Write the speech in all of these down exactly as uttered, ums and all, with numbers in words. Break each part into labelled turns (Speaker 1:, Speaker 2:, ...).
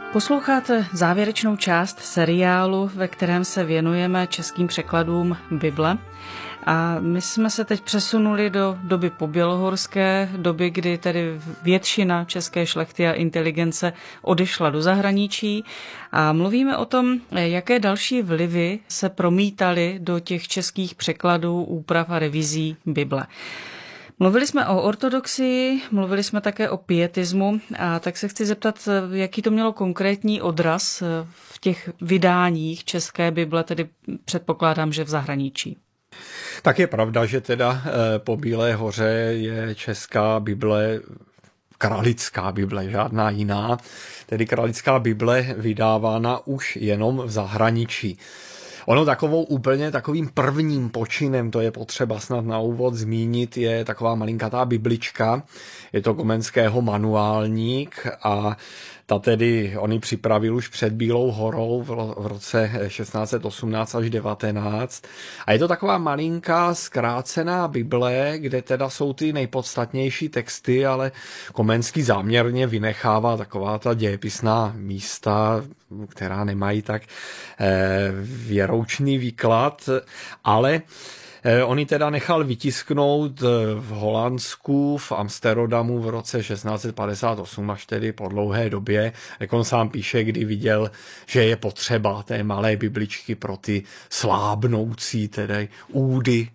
Speaker 1: Posloucháte závěrečnou část seriálu, ve kterém se věnujeme českým překladům Bible. A my jsme se teď přesunuli do doby pobělohorské, doby, kdy tedy většina české šlechty a inteligence odešla do zahraničí. A mluvíme o tom, jaké další vlivy se promítaly do těch českých překladů, úprav a revizí Bible. Mluvili jsme o ortodoxii, mluvili jsme také o pietismu, a tak se chci zeptat, jaký to mělo konkrétní odraz v těch vydáních české Bible, tedy předpokládám, že v zahraničí.
Speaker 2: Tak je pravda, že teda po Bílé hoře je česká Bible kralická Bible, žádná jiná, tedy kralická Bible vydávána už jenom v zahraničí. Ono takovou úplně takovým prvním počinem, to je potřeba snad na úvod zmínit, je taková malinkatá biblička, je to Komenského manuálník a ta tedy, on ji připravil už před Bílou horou v roce šestnáct set osmnáct až devatenáct a je to taková malinká zkrácená Bible, kde teda jsou ty nejpodstatnější texty, ale Komenský záměrně vynechává taková ta dějepisná místa, která nemají tak eh, věroučný výklad, ale on ji teda nechal vytisknout v Holandsku, v Amsterdamu v roce šestnáct set padesát osm, až tedy po dlouhé době, jak on sám píše, kdy viděl, že je potřeba té malé bibličky pro ty slábnoucí tedy údy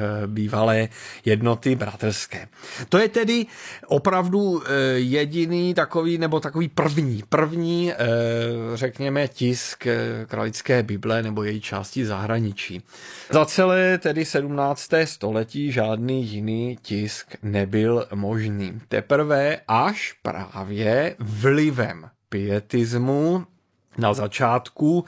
Speaker 2: bývalé jednoty bratrské. To je tedy opravdu jediný takový, nebo takový první, první, řekněme, tisk kralické Bible nebo její části zahraničí. Za celé tedy sedmnácté století žádný jiný tisk nebyl možný. Teprve až právě vlivem pietismu na začátku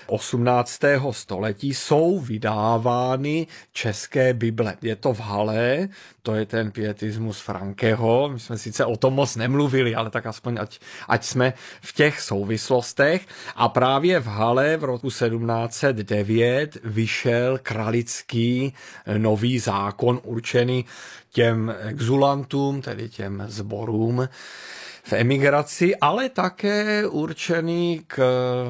Speaker 2: osmnáctého století jsou vydávány české Bible. Je to v Halle, to je ten pietismus Frankeho. My jsme sice o tom moc nemluvili, ale tak aspoň ať, ať jsme v těch souvislostech. A právě v Halle v roku sedmnáct set devět vyšel kralický nový zákon určený těm exulantům, tedy těm sborům v emigraci, ale také určený k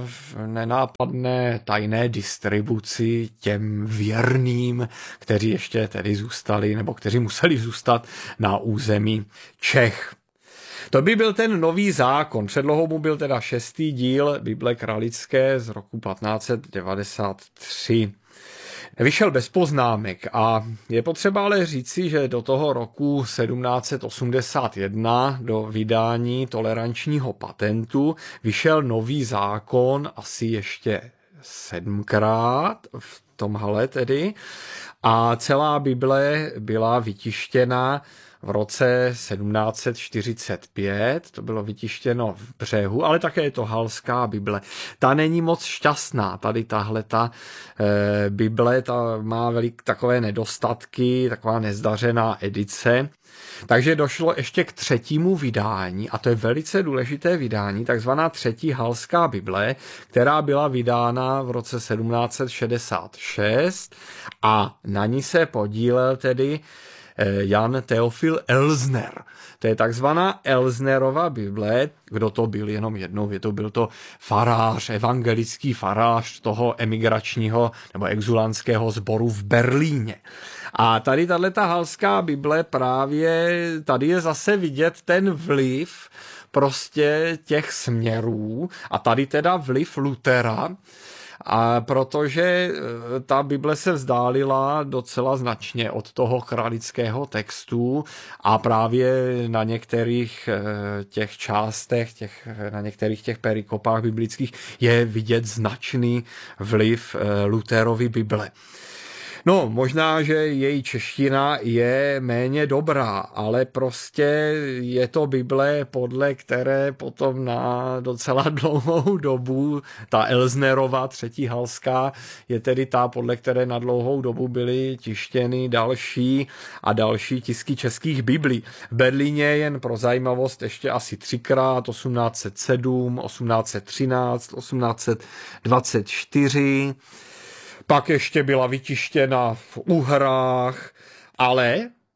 Speaker 2: nenápadné tajné distribuci těm věrným, kteří ještě tedy zůstali, nebo kteří museli zůstat na území Čech. To by byl ten nový zákon. Předlohou mu byl teda šestý díl Bible kralické z roku patnáct set devadesát tři. Vyšel bez poznámek a je potřeba ale říci, že do toho roku sedmnáct set osmdesát jedna, do vydání tolerančního patentu, vyšel nový zákon asi ještě sedmkrát v tom Halle tedy a celá Bible byla vytištěna v roce sedmnáct set čtyřicet pět, to bylo vytištěno v Břehu, ale také je to halská Bible. Ta není moc šťastná, tady tahle ta e, Bible, ta má velik takové nedostatky, taková nezdařená edice. Takže došlo ještě k třetímu vydání, a to je velice důležité vydání, takzvaná třetí halská Bible, která byla vydána v roce sedmnáct set šedesát šest a na ní se podílel tedy Jan Teofil Elzner. To je takzvaná Elznerova Bible. Kdo to byl? Jenom jednou. Je to byl to farář, evangelický farář toho emigračního nebo exulantského sboru v Berlíně. A tady tato halská Bible právě, tady je zase vidět ten vliv prostě těch směrů a tady teda vliv Lutera, a protože ta Bible se vzdálila docela značně od toho kralického textu a právě na některých těch částech, těch, na některých těch perikopách biblických je vidět značný vliv Luterovy Bible. No, možná, že její čeština je méně dobrá, ale prostě je to Bible, podle které potom na docela dlouhou dobu, ta Elznerova třetí halská, je tedy ta, podle které na dlouhou dobu byly tištěny další a další tisky českých Biblí. V Berlíně jen pro zajímavost ještě asi třikrát, osmnáct set sedm, osmnáct set třináct, osmnáct set dvacet čtyři, pak ještě byla vytištěna v Uhrách, ale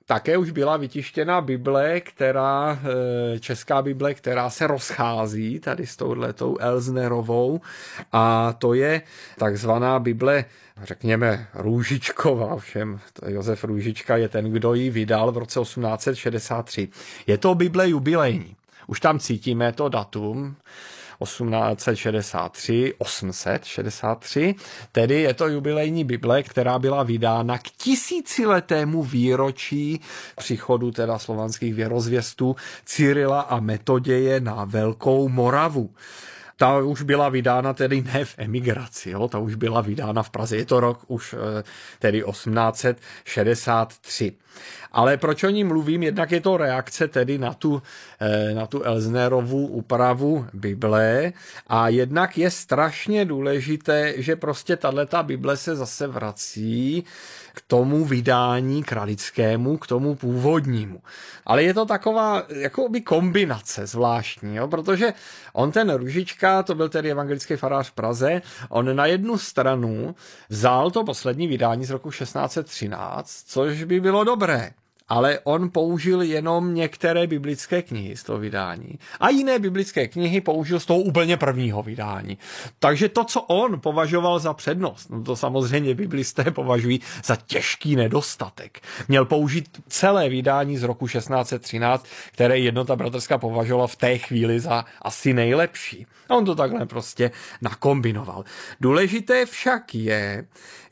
Speaker 2: také už byla vytištěna Bible, která, česká Bible, která se rozchází tady s touhletou Elsnerovou, a to je takzvaná Bible, řekněme, Růžičková, všem Josef Růžička je ten, kdo ji vydal v roce osmnáct set šedesát tři. Je to Bible jubilejní. Už tam cítíme to datum, osmnáct set šedesát tři, osm set šedesát tři, tedy je to jubilejní Bible, která byla vydána k tisíciletému výročí příchodu teda slovanských věrozvěstů Cyrila a Metoděje na Velkou Moravu. Ta už byla vydána tedy ne v emigraci, jo? Ta už byla vydána v Praze. Je to rok už tedy osmnáct set šedesát tři. Ale proč o ní mluvím? Jednak je to reakce tedy na tu, na tu Elsnerovu úpravu Bible a jednak je strašně důležité, že prostě tato Bible se zase vrací k tomu vydání kralickému, k tomu původnímu. Ale je to taková jakoby kombinace zvláštní, jo? Protože on ten Růžička, to byl tedy evangelický farář v Praze, on na jednu stranu vzal to poslední vydání z roku šestnáct set třináct, což by bylo dobré. Ale on použil jenom některé biblické knihy z toho vydání. A jiné biblické knihy použil z toho úplně prvního vydání. Takže to, co on považoval za přednost, no to samozřejmě biblisté považují za těžký nedostatek. Měl použít celé vydání z roku šestnáct set třináct, které Jednota bratrská považovala v té chvíli za asi nejlepší. A on to takhle prostě nakombinoval. Důležité však je,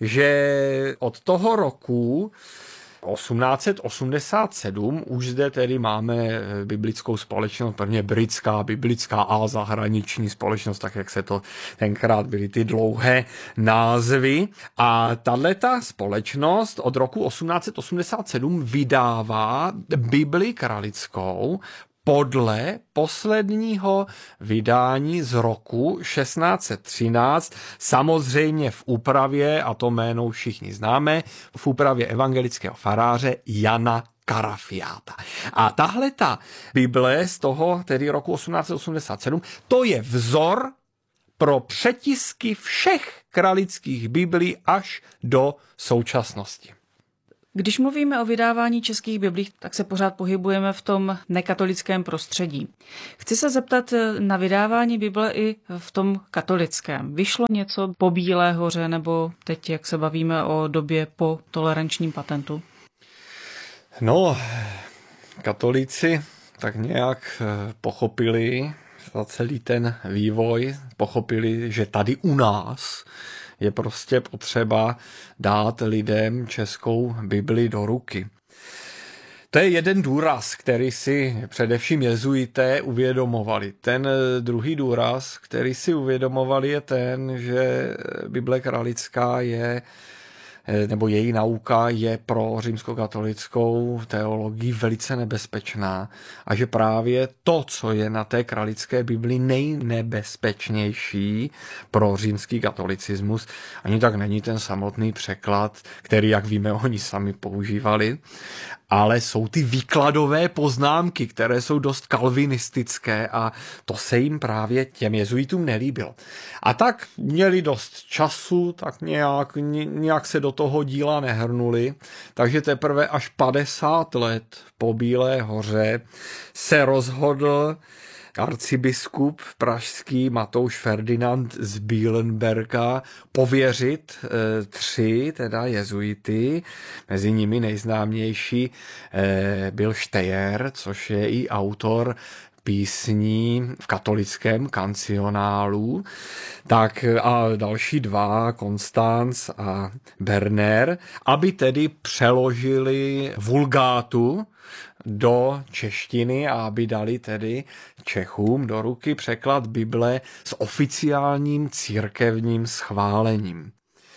Speaker 2: že od toho roku osmnáct set osmdesát sedm už zde tedy máme biblickou společnost, prvně britská, biblická a zahraniční společnost, tak jak se to tenkrát byly ty dlouhé názvy. A tahleta společnost od roku osmnáct set osmdesát sedm vydává Bibli kralickou podle posledního vydání z roku šestnáct set třináct, samozřejmě v úpravě, a to jméno všichni známe, v úpravě evangelického faráře Jana Karafiáta. A tahle ta Bible z toho, tedy roku osmnáct set osmdesát sedm, to je vzor pro přetisky všech kralických biblí až do současnosti.
Speaker 1: Když mluvíme o vydávání českých biblí, tak se pořád pohybujeme v tom nekatolickém prostředí. Chci se zeptat na vydávání Bible i v tom katolickém. Vyšlo něco po Bílé hoře, nebo teď, jak se bavíme o době po tolerančním patentu?
Speaker 2: No, katolíci tak nějak pochopili za celý ten vývoj, pochopili, že tady u nás je prostě potřeba dát lidem českou Bibli do ruky. To je jeden důraz, který si především jezuité uvědomovali. Ten druhý důraz, který si uvědomovali, je ten, že Bible kralická je, nebo její nauka je pro římskokatolickou teologii velice nebezpečná a že právě to, co je na té kralické Bibli nejnebezpečnější pro římský katolicismus, ani tak není ten samotný překlad, který, jak víme, oni sami používali, ale jsou ty výkladové poznámky, které jsou dost kalvinistické a to se jim právě těm jezuitům nelíbilo. A tak měli dost času, tak nějak, nějak se do toho díla nehrnuli, takže teprve až padesát let po Bílé hoře se rozhodl arcibiskup pražský Matouš Ferdinand z Bielenberga pověřit e, tři teda jezuity, mezi nimi nejznámější e, byl Štejer, což je i autor písní v katolickém kancionálu, tak a další dva, Konstanc a Berner, aby tedy přeložili vulgátu do češtiny a aby dali tedy Čechům do ruky překlad Bible s oficiálním církevním schválením.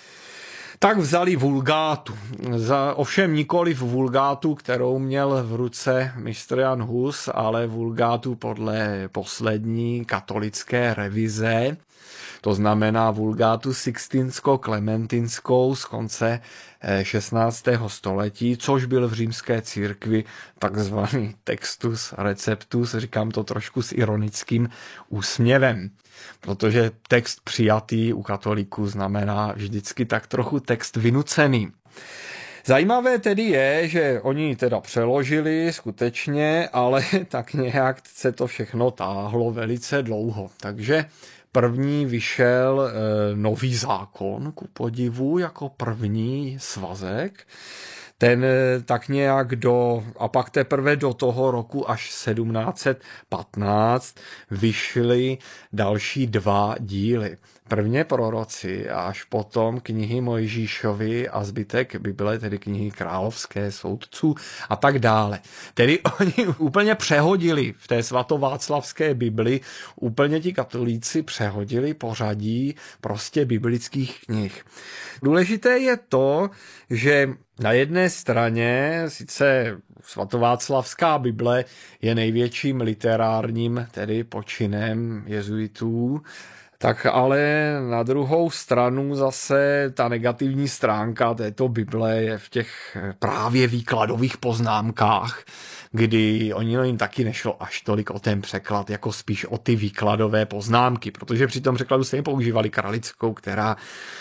Speaker 2: Tak vzali vulgátu. Za, ovšem nikoli v vulgátu, kterou měl v ruce mistr Jan Hus, ale vulgátu podle poslední katolické revize, to znamená vulgátu sixtinsko-klementinskou z konce šestnáctého století, což byl v římské církvi takzvaný textus receptus, říkám to trošku s ironickým úsměvem, protože text přijatý u katolíků znamená vždycky tak trochu text vynucený. Zajímavé tedy je, že oni teda přeložili skutečně, ale tak nějak se to všechno táhlo velice dlouho. Takže první vyšel e, Nový zákon, ku podivu, jako první svazek. Ten tak nějak do, a pak teprve do toho roku až sedmnáct set patnáct vyšly další dva díly. Prvně proroci a až potom knihy Mojžíšovi a zbytek Bible, tedy knihy královské, soudců a tak dále. Tedy oni úplně přehodili v té svatováclavské Bibli, úplně ti katolíci přehodili pořadí prostě biblických knih. Důležité je to, že na jedné straně sice svatováclavská Bible je největším literárním tedy počinem jezuitů, tak ale na druhou stranu zase ta negativní stránka této Bible je v těch právě výkladových poznámkách, kdy oni no jim taky nešlo až tolik o ten překlad, jako spíš o ty výkladové poznámky, protože při tom překladu stejně používali kralickou, která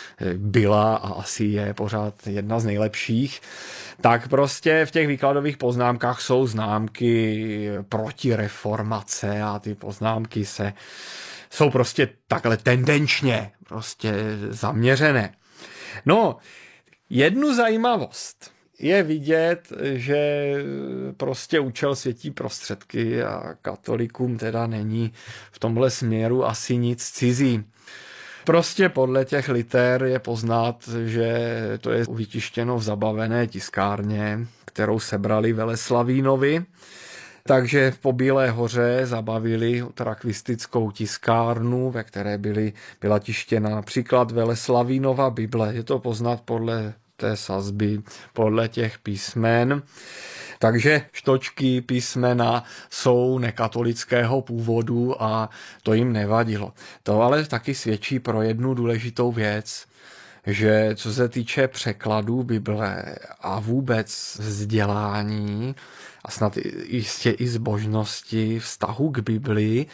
Speaker 2: byla a asi je pořád jedna z nejlepších, tak prostě v těch výkladových poznámkách jsou známky proti reformace a ty poznámky se jsou prostě takhle tendenčně prostě zaměřené. No, jednu zajímavost je vidět, že prostě účel světí prostředky a katolikům teda není v tomhle směru asi nic cizí. Prostě podle těch liter je poznat, že to je vytištěno v zabavené tiskárně, kterou sebrali Veleslavínovi. Takže po Bílé hoře zabavili trakvistickou tiskárnu, ve které byly, byla tištěna například Veleslavínova Bible. Je to poznat podle té sazby, podle těch písmen. Takže štočky, písmena jsou nekatolického původu a to jim nevadilo. To ale taky svědčí pro jednu důležitou věc, že co se týče překladů Bible a vůbec vzdělání a snad jistě i zbožnosti vztahu k Biblii,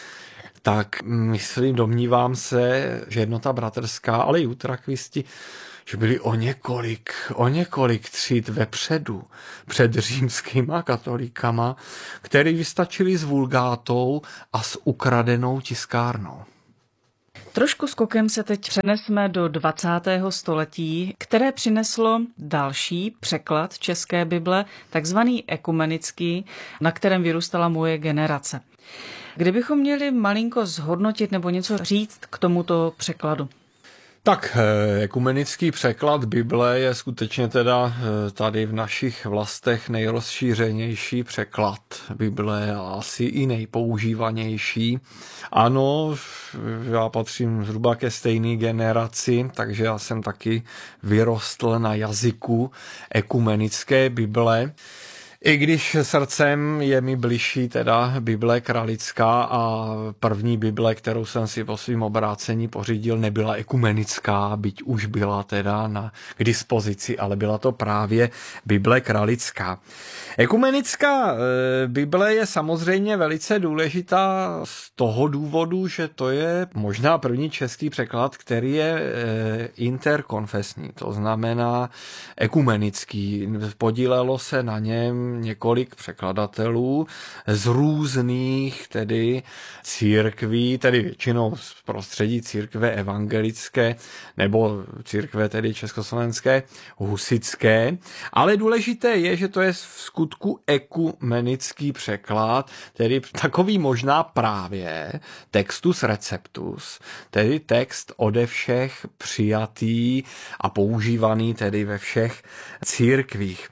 Speaker 2: tak myslím, domnívám se, že Jednota bratrská, ale i utrakvisti, že byli o několik, o několik tříd vepředu před římskýma katolíkama, který vystačili s vulgátou a s ukradenou tiskárnou.
Speaker 1: Trošku skokem se teď přenesme do dvacátého století, které přineslo další překlad české Bible, takzvaný ekumenický, na kterém vyrůstala moje generace. Kdybychom měli malinko zhodnotit nebo něco říct k tomuto překladu?
Speaker 2: Tak ekumenický překlad Bible je skutečně teda tady v našich vlastech nejrozšířenější překlad Bible a asi i nejpoužívanější. Ano, já patřím zhruba ke stejné generaci, takže já jsem taky vyrostl na jazyku ekumenické Bible. I když srdcem je mi bližší teda Bible kralická a první Bible, kterou jsem si po svým obrácení pořídil, nebyla ekumenická, byť už byla teda na, k dispozici, ale byla to právě Bible kralická. Ekumenická e, Bible je samozřejmě velice důležitá z toho důvodu, že to je možná první český překlad, který je e, interkonfesní, to znamená ekumenický. Podílelo se na něm několik překladatelů z různých tedy církví, tedy většinou z prostředí církve evangelické nebo církve tedy československé, husitské, ale důležité je, že to je v skutku ekumenický překlad, tedy takový možná právě textus receptus, tedy text ode všech přijatý a používaný tedy ve všech církvích.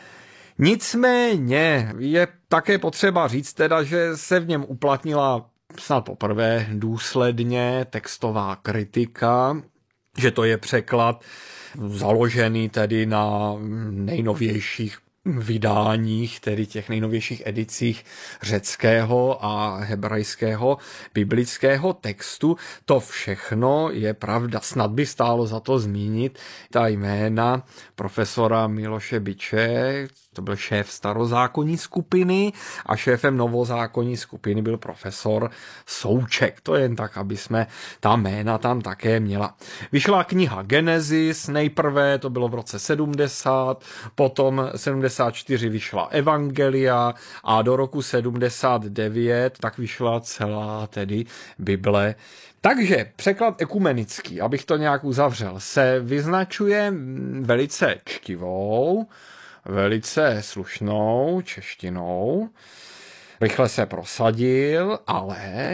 Speaker 2: Nicméně je také potřeba říct teda, že se v něm uplatnila snad poprvé důsledně textová kritika, že to je překlad založený tedy na nejnovějších vydáních, tedy těch nejnovějších edicích řeckého a hebrejského biblického textu. To všechno je pravda. Snad by stálo za to zmínit ta jména profesora Miloše Biče, to byl šéf starozákonní skupiny a šéfem novozákonní skupiny byl profesor Souček. To je jen tak, aby jsme ta jména tam také měla. Vyšla kniha Genesis, nejprve to bylo v roce sedmdesát, potom sedmdesát čtyři vyšla Evangelia a do roku sedmdesát devět tak vyšla celá tedy Bible. Takže překlad ekumenický, abych to nějak uzavřel, se vyznačuje velice čtivou, velice slušnou češtinou, rychle se prosadil, ale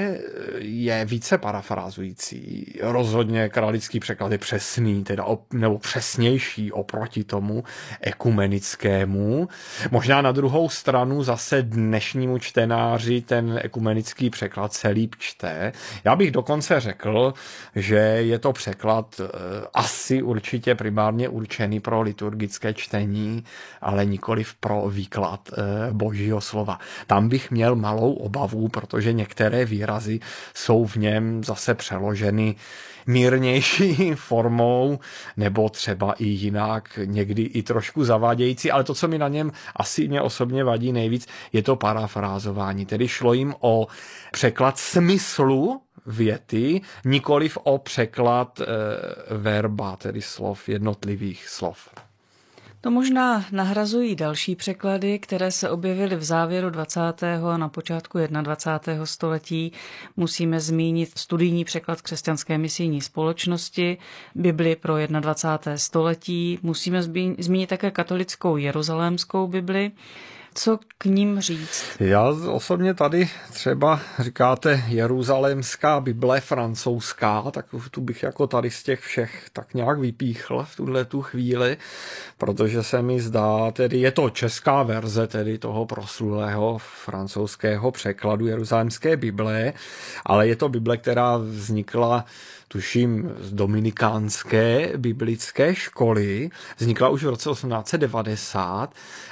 Speaker 2: je více parafrázující. Rozhodně kralický překlad je přesný, teda nebo přesnější oproti tomu ekumenickému. Možná na druhou stranu zase dnešnímu čtenáři ten ekumenický překlad se líp čte. Já bych dokonce řekl, že je to překlad asi určitě primárně určený pro liturgické čtení, ale nikoliv pro výklad Božího slova. Tam bych měl malou obavu, protože některé výrazy jsou v něm zase přeloženy mírnější formou, nebo třeba i jinak, někdy i trošku zavádějící, ale to, co mi na něm asi mě osobně vadí nejvíc, je to parafrázování. Tedy šlo jim o překlad smyslu věty, nikoliv o překlad e, verba, tedy slov, jednotlivých slov.
Speaker 1: To možná nahrazují další překlady, které se objevily v závěru dvacátého a na počátku dvacátého prvního století. Musíme zmínit studijní překlad křesťanské misijní společnosti, Bibli pro dvacátého prvního století. Musíme zmínit také katolickou jeruzalémskou Bibli. Co k ním říct?
Speaker 2: Já osobně tady třeba říkáte jeruzalémská Bible francouzská, tak tu bych jako tady z těch všech tak nějak vypíchl v tuhle tu chvíli, protože se mi zdá, tedy je to česká verze tedy toho proslulého francouzského překladu jeruzalémské Bible, ale je to Bible, která vznikla tuším z dominikánské biblické školy, vznikla už v roce osmnáct set devadesát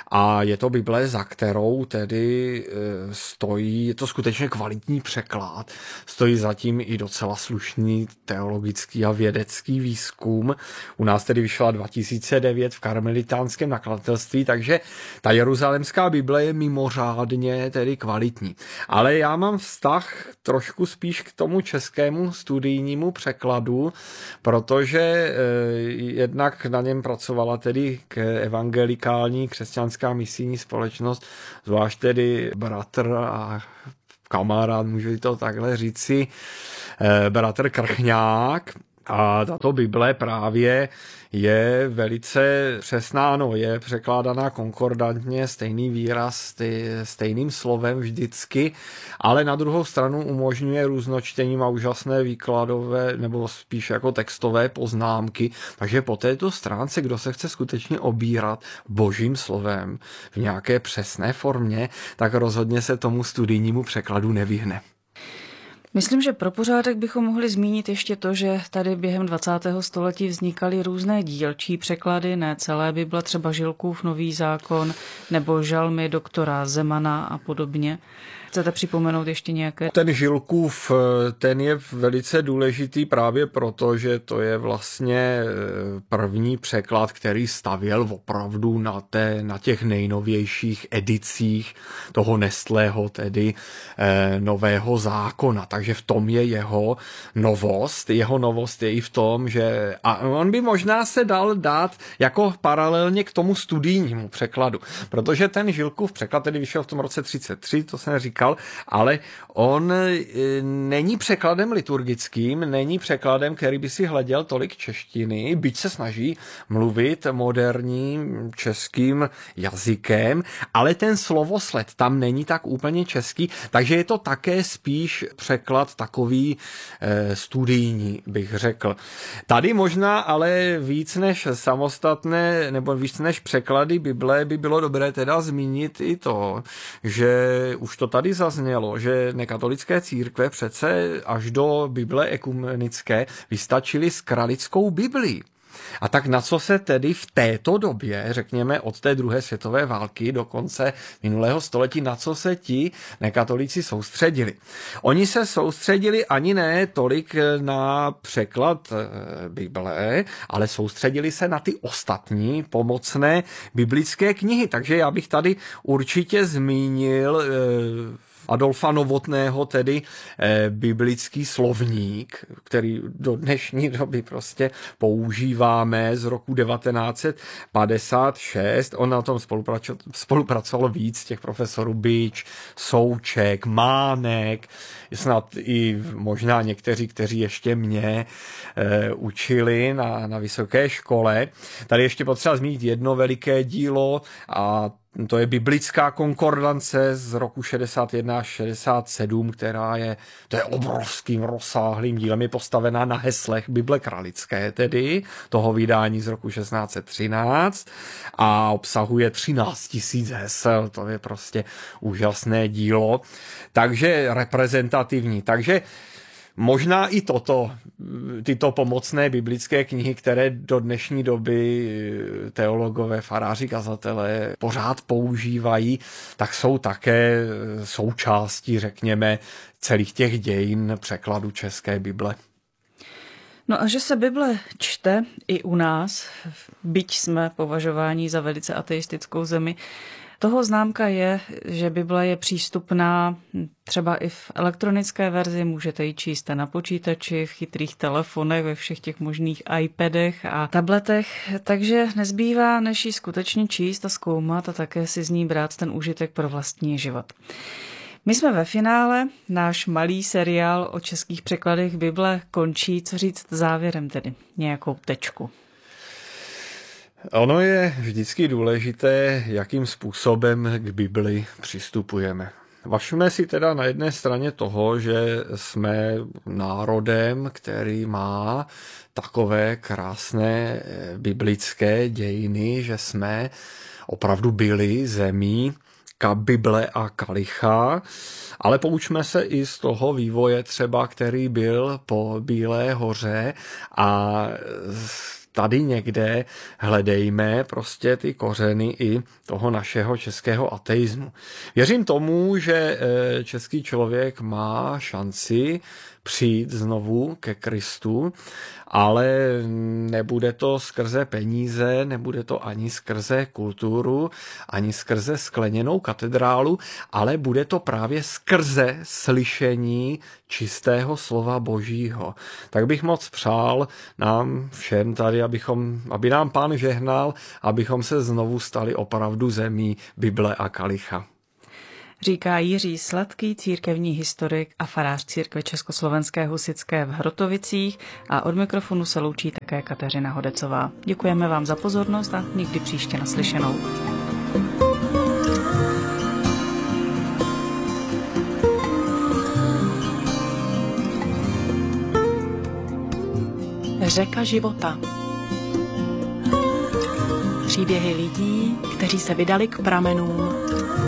Speaker 2: a je to Bible, za kterou tedy stojí, je to skutečně kvalitní překlad, stojí zatím i docela slušný teologický a vědecký výzkum. U nás tedy vyšla dva tisíce devět v karmelitánském nakladatelství, takže ta jeruzalémská Bible je mimořádně tedy kvalitní. Ale já mám vztah trošku spíš k tomu českému studijnímu překladu, protože eh, jednak na něm pracovala tedy k evangelikální křesťanská misijní společnost, zvlášť tedy bratr a kamarád, můžu to takhle říci, eh, bratr Krchňák. A tato Bible právě je velice přesná, no, je překládaná konkordantně, stejný výraz stej, stejným slovem vždycky, ale na druhou stranu umožňuje různočtením a úžasné výkladové nebo spíš jako textové poznámky. Takže po této stránce, kdo se chce skutečně obírat Božím slovem v nějaké přesné formě, tak rozhodně se tomu studijnímu překladu nevyhne.
Speaker 1: Myslím, že pro pořádek bychom mohli zmínit ještě to, že tady během dvacátého století vznikaly různé dílčí překlady, ne celé Bible, třeba Žilkův Nový zákon nebo žalmy doktora Zemana a podobně. Chcete připomenout ještě nějaké?
Speaker 2: Ten Žilkův, ten je velice důležitý právě proto, že to je vlastně první překlad, který stavěl opravdu na, té, na těch nejnovějších edicích toho Nestlého, tedy eh, nového zákona. Takže v tom je jeho novost. Jeho novost je i v tom, že a on by možná se dal dát jako paralelně k tomu studijnímu překladu, protože ten Žilkův překlad tedy vyšel v tom roce třicet tři, to jsem říkal, ale on není překladem liturgickým, není překladem, který by si hleděl tolik češtiny, byť se snaží mluvit moderním českým jazykem, ale ten slovosled tam není tak úplně český, takže je to také spíš překlad takový eh, studijní, bych řekl. Tady možná ale víc než samostatné, nebo víc než překlady Bible by bylo dobré teda zmínit i to, že už to tady zaznělo, že nekatolické církve přece až do Bible ekumenické vystačily s kralickou Biblí. A tak na co se tedy v této době, řekněme od té druhé světové války do konce minulého století, na co se ti nekatolíci soustředili? Oni se soustředili ani ne tolik na překlad Bible, ale soustředili se na ty ostatní pomocné biblické knihy. Takže já bych tady určitě zmínil Adolfa Novotného, tedy eh, biblický slovník, který do dnešní doby prostě používáme z roku devatenáct set padesát šest. On na tom spolupracoval, spolupracoval víc těch profesorů Bič, Souček, Mánek, snad i možná někteří, kteří ještě mě eh, učili na, na vysoké škole. Tady ještě potřeba zmínit jedno veliké dílo a to je biblická konkordance z roku šedesát jedna až šedesát sedm, která je, to je obrovským rozsáhlým dílem, je postavená na heslech Bible kralické, tedy toho vydání z roku šestnáct set třináct a obsahuje třináct tisíc hesel, to je prostě úžasné dílo, takže reprezentativní, takže možná i toto, tyto pomocné biblické knihy, které do dnešní doby teologové, faráři, kazatelé pořád používají, tak jsou také součástí, řekněme, celých těch dějin překladu české Bible.
Speaker 1: No a že se Bible čte i u nás, byť jsme považováni za velice ateistickou zemi, toho známka je, že Bible je přístupná třeba i v elektronické verzi, můžete ji číst na počítači, v chytrých telefonech, ve všech těch možných iPadech a tabletech, takže nezbývá, než ji skutečně číst a zkoumat a také si z ní brát ten užitek pro vlastní život. My jsme ve finále, náš malý seriál o českých překladech Bible končí, co říct závěrem tedy, nějakou tečku.
Speaker 2: Ono je vždycky důležité, jakým způsobem k Bibli přistupujeme. Važme si teda na jedné straně toho, že jsme národem, který má takové krásné biblické dějiny, že jsme opravdu byli zemí Bible a kalicha, ale poučme se i z toho vývoje třeba, který byl po Bílé hoře a tady někde hledejme prostě ty kořeny i toho našeho českého ateismu. Věřím tomu, že český člověk má šanci přijít znovu ke Kristu, ale nebude to skrze peníze, nebude to ani skrze kulturu, ani skrze skleněnou katedrálu, ale bude to právě skrze slyšení čistého slova Božího. Tak bych moc přál nám všem tady, abychom, aby nám Pán žehnal, abychom se znovu stali opravdu zemí Bible a kalicha.
Speaker 1: Říká Jiří Sladký, církevní historik a farář církve Československé husitské v Hrotovicích, a od mikrofonu se loučí také Kateřina Hodecová. Děkujeme vám za pozornost a někdy příště naslyšenou. Řeka života. Příběhy lidí, kteří se vydali k pramenům